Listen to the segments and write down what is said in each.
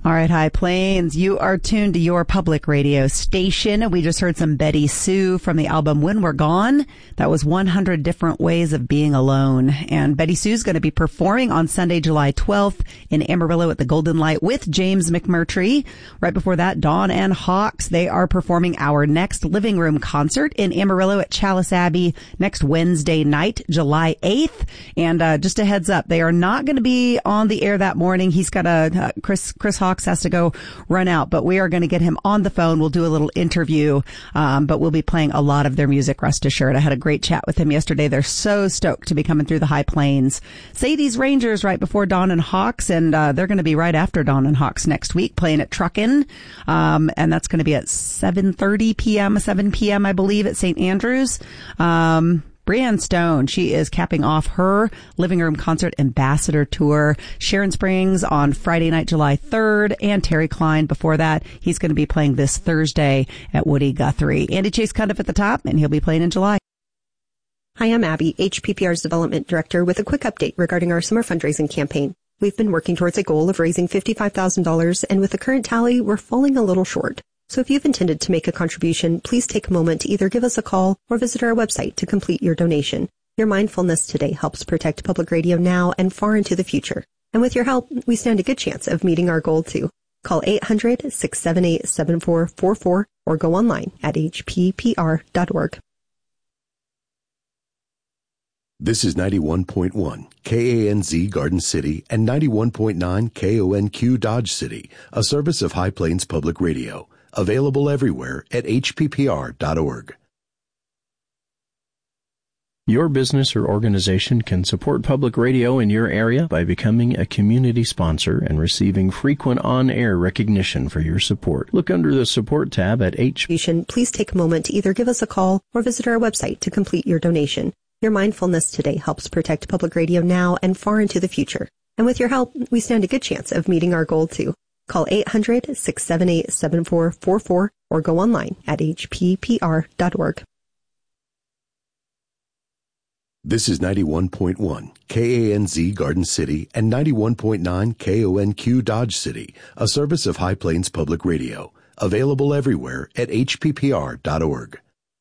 All right, High Plains, you are tuned to your public radio station. We just heard some Betty Sue from the album When We're Gone. That was 100 Different Ways of Being Alone. And Betty Sue's going to be performing on Sunday, July 12th in Amarillo at the Golden Light with James McMurtry. Right before that, Dawn and Hawks, they are performing our next living room concert in Amarillo at Chalice Abbey next Wednesday night, July 8th. And just a heads up, they are not going to be on the air that morning. He's got Chris Hawks has to go run out, but we are going to get him on the phone. We'll do a little interview, but we'll be playing a lot of their music, rest assured. I had a great chat with him yesterday. They're so stoked to be coming through the High Plains. Sadie's Rangers right before Dawn and Hawks, and they're going to be right after Dawn and Hawks next week playing at Truckin', and that's going to be at 7:30 p.m., 7 p.m., I believe, at St. Andrews. Brianne Stone, she is capping off her living room concert ambassador tour. Sharon Springs on Friday night, July 3rd, and Terry Klein before that. He's going to be playing this Thursday at Woody Guthrie. Andy Chase Cundiff at the top, and he'll be playing in July. Hi, I'm Abby, HPPR's Development Director, with a quick update regarding our summer fundraising campaign. We've been working towards a goal of raising $55,000, and with the current tally, we're falling a little short. So if you've intended to make a contribution, please take a moment to either give us a call or visit our website to complete your donation. Your mindfulness today helps protect public radio now and far into the future. And with your help, we stand a good chance of meeting our goal too. Call 800-678-7444 or go online at hppr.org. This is 91.1 KANZ Garden City and 91.9 KONQ Dodge City, a service of High Plains Public Radio. Available everywhere at hppr.org. Your business or organization can support public radio in your area by becoming a community sponsor and receiving frequent on-air recognition for your support. Look under the support tab at Please take a moment to either give us a call or visit our website to complete your donation. Your mindfulness today helps protect public radio now and far into the future. And with your help, we stand a good chance of meeting our goal too. Call 800-678-7444 or go online at hppr.org. This is 91.1 KANZ Garden City and 91.9 KONQ Dodge City, a service of High Plains Public Radio. Available everywhere at hppr.org.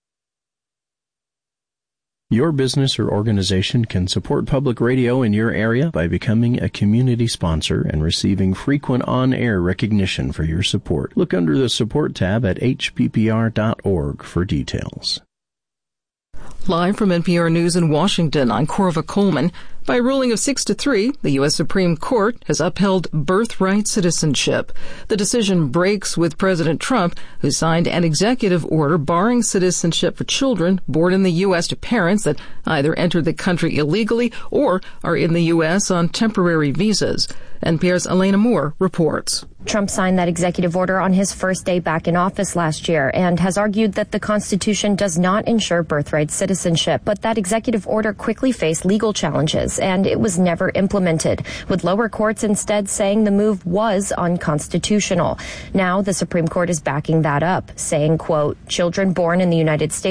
Your business or organization can support public radio in your area by becoming a community sponsor and receiving frequent on-air recognition for your support. Look under the support tab at hppr.org for details. Live from NPR News in Washington, I'm Corva Coleman. By a ruling of 6-3, the U.S. Supreme Court has upheld birthright citizenship. The decision breaks with President Trump, who signed an executive order barring citizenship for children born in the U.S. to parents that either entered the country illegally or are in the U.S. on temporary visas. NPR's Elena Moore reports. Trump signed that executive order on his first day back in office last year and has argued that the Constitution does not ensure birthright citizenship. But that executive order quickly faced legal challenges, and it was never implemented, with lower courts instead saying the move was unconstitutional. Now the Supreme Court is backing that up, saying, quote, children born in the United States